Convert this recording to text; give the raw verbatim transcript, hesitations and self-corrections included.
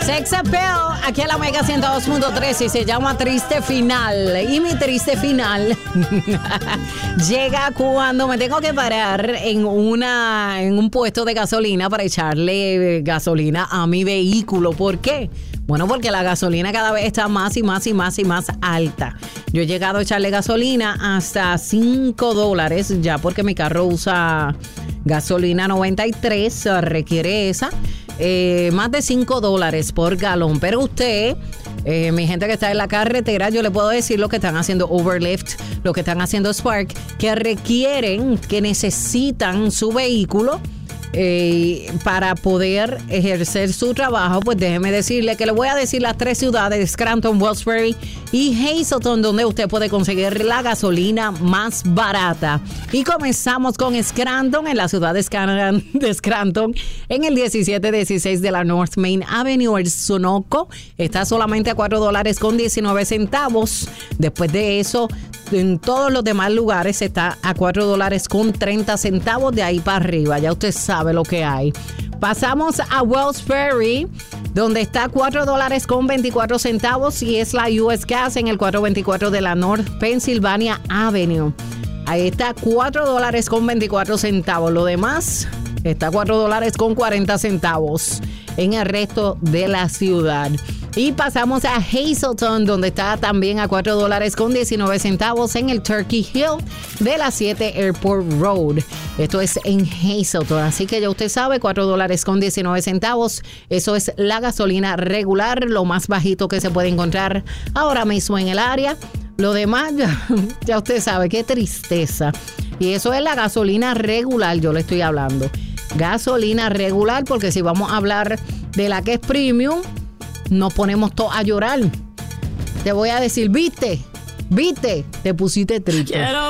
Sex Appeal, aquí a la Mega ciento dos punto tres y se llama Triste Final. Y mi triste final llega cuando me tengo que parar en una en un puesto de gasolina para echarle gasolina a mi vehículo. ¿Por qué? Bueno, porque la gasolina cada vez está más y más y más y más alta. Yo he llegado a echarle gasolina hasta cinco dólares ya porque mi carro usa gasolina noventa y tres, requiere esa. Eh, más de cinco dólares por galón. Pero usted, eh, mi gente que está en la carretera, yo le puedo decir lo que están haciendo Overlift, lo que están haciendo Spark, que requieren, que necesitan su vehículo eh, para poder ejercer su trabajo. Pues déjeme decirle que le voy a decir las tres ciudades: Scranton, Wellsbury y Hazleton, donde usted puede conseguir la gasolina más barata. Y comenzamos con Scranton, en la ciudad de Scranton, de Scranton, en el diecisiete dieciséis de la North Main Avenue. El Sunoco está solamente a cuatro dólares con diecinueve centavos. Después de eso, en todos los demás lugares está a cuatro dólares con treinta centavos. De ahí para arriba, ya usted sabe lo que hay. Pasamos a Wellsbury, donde está cuatro dólares con veinticuatro centavos y es la U S Gas en el cuatrocientos veinticuatro de la North Pennsylvania Avenue. Ahí está cuatro dólares con veinticuatro centavos. Lo demás está a cuatro dólares con cuarenta centavos en el resto de la ciudad. Y pasamos a Hazleton, donde está también a cuatro dólares con diecinueve centavos en el Turkey Hill de la siete Airport Road. Esto es en Hazleton, así que ya usted sabe, cuatro dólares con diecinueve centavos. Eso es la gasolina regular, lo más bajito que se puede encontrar ahora mismo en el área. Lo demás, ya, ya usted sabe, qué tristeza. Y eso es la gasolina regular, yo le estoy hablando. Gasolina regular, porque si vamos a hablar de la que es premium, nos ponemos todos a llorar. Te voy a decir, ¿viste? ¿Viste? Te pusiste triste. Quiero